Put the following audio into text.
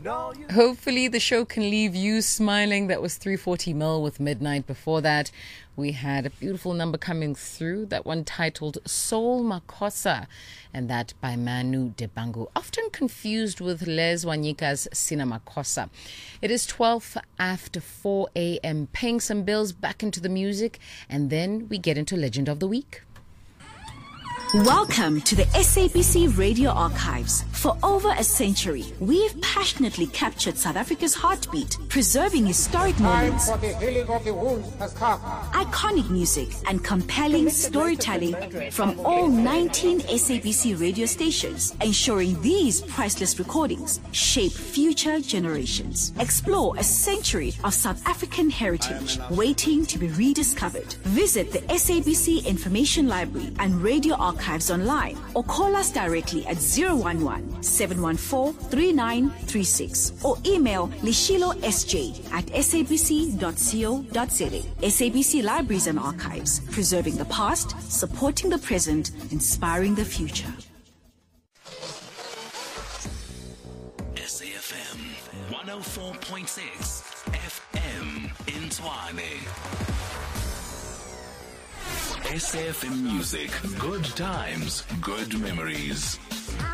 Hopefully the show can leave you smiling. That was 340 mil with Midnight. Before that, we had a beautiful number coming through. That one titled Soul Makossa, and that by Manu Dibango. Often confused with Les Wanyika's Sina Makossa. It is 12 after 4 a.m. Paying some bills, back into the music, and then we get into Legend of the Week. Welcome to the SABC Radio Archives. For over a century, we've passionately captured South Africa's heartbeat, preserving historic moments, iconic music, and compelling storytelling from all 19 SABC radio stations, ensuring these priceless recordings shape future generations. Explore a century of South African heritage waiting to be rediscovered. Visit the SABC Information Library and Radio Archives online, or call us directly at 011-714-3936 or email lishilosj@sabc.co.za. SABC Libraries and Archives, preserving the past, supporting the present, inspiring the future. SAFM 104.6 FM in Tshwane. SAFM Music. Good times, good memories.